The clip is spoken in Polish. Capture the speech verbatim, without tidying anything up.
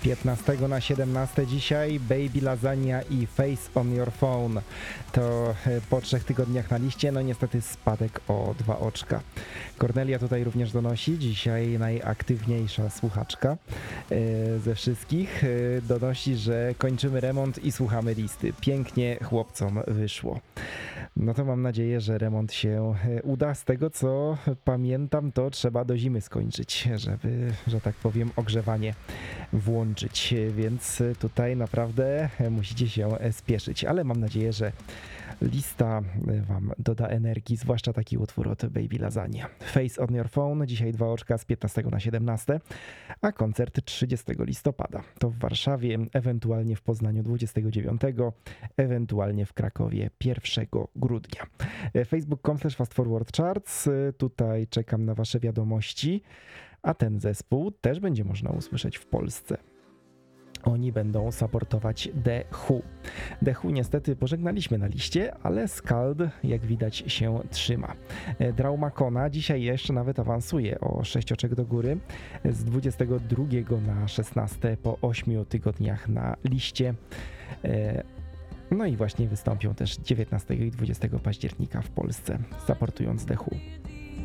piętnastego na siedemnaste dzisiaj Baby Lasagna i Face on Your Phone. To po trzech tygodniach na liście, no niestety spadek o dwa oczka. Kornelia tutaj również donosi, dzisiaj najaktywniejsza słuchaczka ze wszystkich, donosi, że kończymy remont i słuchamy listy. Pięknie chłopcom wyszło. No to mam nadzieję, że remont się uda. Z tego co pamiętam, to trzeba do zimy skończyć, żeby, że tak powiem, ogrzewanie włączyć, więc tutaj naprawdę musicie się spieszyć, ale mam nadzieję, że lista wam doda energii, zwłaszcza taki utwór od Baby Lasagna. Face on Your Phone, dzisiaj dwa oczka z piętnastego na siedemnaste, a koncert trzydziestego listopada. To w Warszawie, ewentualnie w Poznaniu dwudziestego dziewiątego, ewentualnie w Krakowie pierwszego grudnia. facebook kropka com slash fast forward charts, tutaj czekam na wasze wiadomości, a ten zespół też będzie można usłyszeć w Polsce. Oni będą supportować The Who. The Who niestety pożegnaliśmy na liście, ale Skald, jak widać, się trzyma. Draumakona dzisiaj jeszcze nawet awansuje o sześć oczek do góry, z dwudziestego drugiego na szesnaste po ośmiu tygodniach na liście. No i właśnie wystąpią też dziewiętnastego i dwudziestego października w Polsce, supportując The Who.